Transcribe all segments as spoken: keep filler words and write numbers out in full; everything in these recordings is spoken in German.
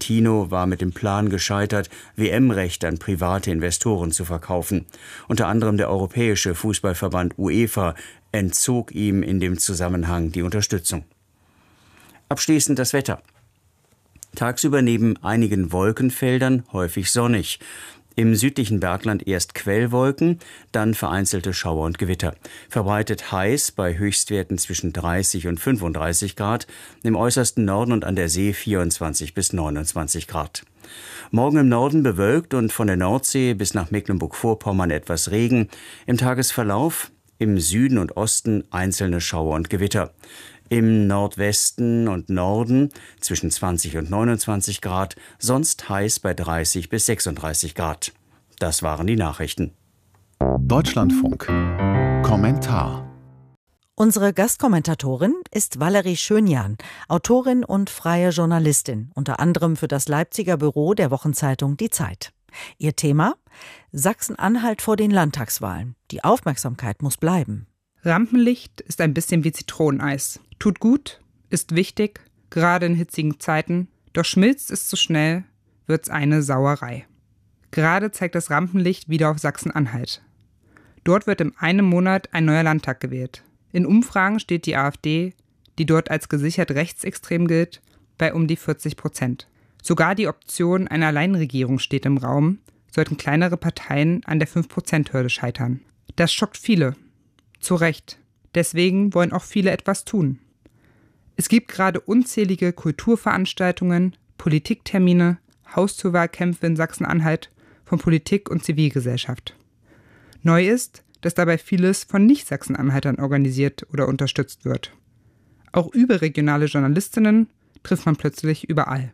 Infantino war mit dem Plan gescheitert, W M-Rechte an private Investoren zu verkaufen. Unter anderem der Europäische Fußballverband UEFA entzog ihm in dem Zusammenhang die Unterstützung. Abschließend das Wetter. Tagsüber neben einigen Wolkenfeldern häufig sonnig. Im südlichen Bergland erst Quellwolken, dann vereinzelte Schauer und Gewitter. Verbreitet heiß bei Höchstwerten zwischen dreißig und fünfunddreißig Grad, im äußersten Norden und an der See vierundzwanzig bis neunundzwanzig Grad. Morgen im Norden bewölkt und von der Nordsee bis nach Mecklenburg-Vorpommern etwas Regen. Im Tagesverlauf im Süden und Osten einzelne Schauer und Gewitter. Im Nordwesten und Norden zwischen zwanzig und neunundzwanzig Grad, sonst heiß bei dreißig bis sechsunddreißig Grad. Das waren die Nachrichten. Deutschlandfunk. Kommentar. Unsere Gastkommentatorin ist Valerie Schönjan, Autorin und freie Journalistin, unter anderem für das Leipziger Büro der Wochenzeitung Die Zeit. Ihr Thema? Sachsen-Anhalt vor den Landtagswahlen. Die Aufmerksamkeit muss bleiben. Rampenlicht ist ein bisschen wie Zitroneneis. Tut gut, ist wichtig, gerade in hitzigen Zeiten, doch schmilzt es zu schnell, wird's eine Sauerei. Gerade zeigt das Rampenlicht wieder auf Sachsen-Anhalt. Dort wird in einem Monat ein neuer Landtag gewählt. In Umfragen steht die AfD, die dort als gesichert rechtsextrem gilt, bei um die vierzig Prozent. Sogar die Option einer Alleinregierung steht im Raum, sollten kleinere Parteien an der fünf Prozent Hürde scheitern. Das schockt viele. Zu Recht. Deswegen wollen auch viele etwas tun. Es gibt gerade unzählige Kulturveranstaltungen, Politiktermine, Haustürwahlkämpfe in Sachsen-Anhalt von Politik und Zivilgesellschaft. Neu ist, dass dabei vieles von Nicht-Sachsen-Anhaltern organisiert oder unterstützt wird. Auch überregionale Journalistinnen trifft man plötzlich überall.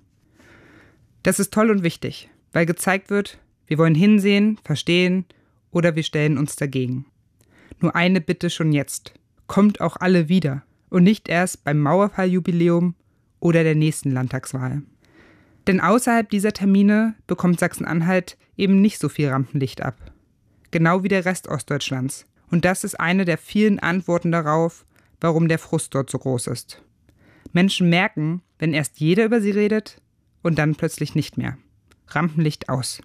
Das ist toll und wichtig, weil gezeigt wird, wir wollen hinsehen, verstehen oder wir stellen uns dagegen. Nur eine Bitte schon jetzt. Kommt auch alle wieder und nicht erst beim Mauerfalljubiläum oder der nächsten Landtagswahl. Denn außerhalb dieser Termine bekommt Sachsen-Anhalt eben nicht so viel Rampenlicht ab. Genau wie der Rest Ostdeutschlands. Und das ist eine der vielen Antworten darauf, warum der Frust dort so groß ist. Menschen merken, wenn erst jeder über sie redet und dann plötzlich nicht mehr. Rampenlicht aus.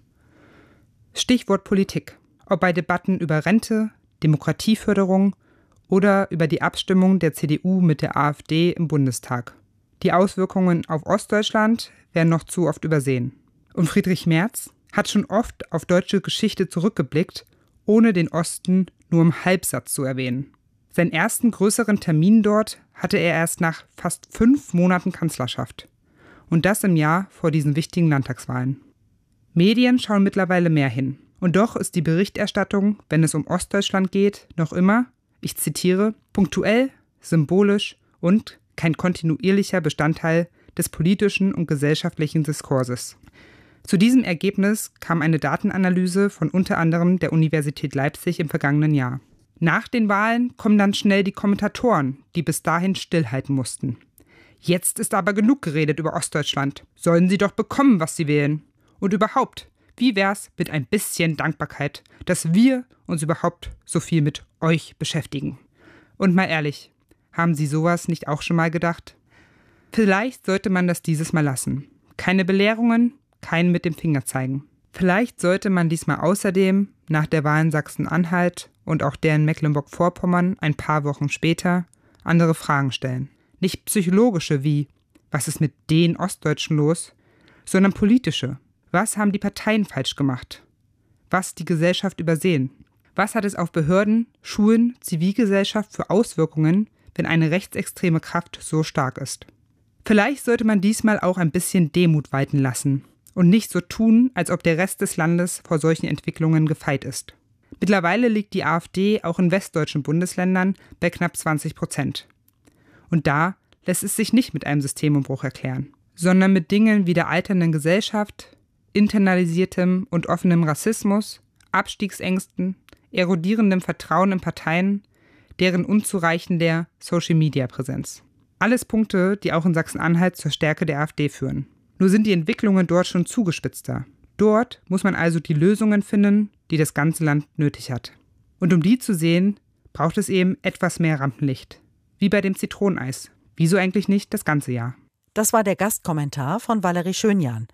Stichwort Politik. Ob bei Debatten über Rente, Demokratieförderung oder über die Abstimmung der C D U mit der AfD im Bundestag. Die Auswirkungen auf Ostdeutschland werden noch zu oft übersehen. Und Friedrich Merz hat schon oft auf deutsche Geschichte zurückgeblickt, ohne den Osten nur im Halbsatz zu erwähnen. Seinen ersten größeren Termin dort hatte er erst nach fast fünf Monaten Kanzlerschaft. Und das im Jahr vor diesen wichtigen Landtagswahlen. Medien schauen mittlerweile mehr hin. Und doch ist die Berichterstattung, wenn es um Ostdeutschland geht, noch immer, ich zitiere, punktuell, symbolisch und kein kontinuierlicher Bestandteil des politischen und gesellschaftlichen Diskurses. Zu diesem Ergebnis kam eine Datenanalyse von unter anderem der Universität Leipzig im vergangenen Jahr. Nach den Wahlen kommen dann schnell die Kommentatoren, die bis dahin stillhalten mussten. Jetzt ist aber genug geredet über Ostdeutschland. Sollen sie doch bekommen, was sie wählen. Und überhaupt, wie wär's mit ein bisschen Dankbarkeit, dass wir uns überhaupt so viel mit euch beschäftigen? Und mal ehrlich, haben Sie sowas nicht auch schon mal gedacht? Vielleicht sollte man das dieses Mal lassen. Keine Belehrungen, kein mit dem Finger zeigen. Vielleicht sollte man diesmal außerdem nach der Wahl in Sachsen-Anhalt und auch der in Mecklenburg-Vorpommern ein paar Wochen später andere Fragen stellen. Nicht psychologische wie, was ist mit den Ostdeutschen los, sondern politische. Was haben die Parteien falsch gemacht? Was die Gesellschaft übersehen? Was hat es auf Behörden, Schulen, Zivilgesellschaft für Auswirkungen, wenn eine rechtsextreme Kraft so stark ist? Vielleicht sollte man diesmal auch ein bisschen Demut walten lassen und nicht so tun, als ob der Rest des Landes vor solchen Entwicklungen gefeit ist. Mittlerweile liegt die AfD auch in westdeutschen Bundesländern bei knapp zwanzig Prozent. Und da lässt es sich nicht mit einem Systemumbruch erklären, sondern mit Dingen wie der alternden Gesellschaft, internalisiertem und offenem Rassismus, Abstiegsängsten, erodierendem Vertrauen in Parteien, deren unzureichender Social-Media-Präsenz. Alles Punkte, die auch in Sachsen-Anhalt zur Stärke der AfD führen. Nur sind die Entwicklungen dort schon zugespitzter. Dort muss man also die Lösungen finden, die das ganze Land nötig hat. Und um die zu sehen, braucht es eben etwas mehr Rampenlicht. Wie bei dem Zitroneneis. Wieso eigentlich nicht das ganze Jahr? Das war der Gastkommentar von Valerie Schönjan.